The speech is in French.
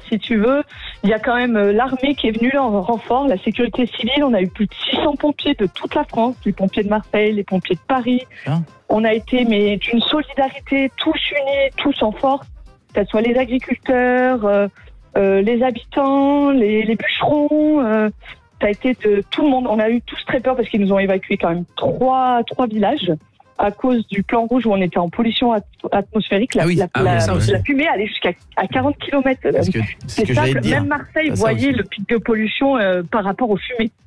si tu veux. Il y a quand même l'armée qui est venue là en renfort, la sécurité civile. On a eu plus de 600 pompiers de toute la France, les pompiers de Marseille, les pompiers de Paris. On a été mais d'une solidarité, tous unis, tous en force, que ce soit les agriculteurs, les habitants, les bûcherons. Ça a été de tout le monde. On a eu tous très peur parce qu'ils nous ont évacué quand même trois villages à cause du plan rouge où on était en pollution atmosphérique. La fumée allait jusqu'à 40 km. C'est ça que même Marseille voyait le pic de pollution par rapport aux fumées.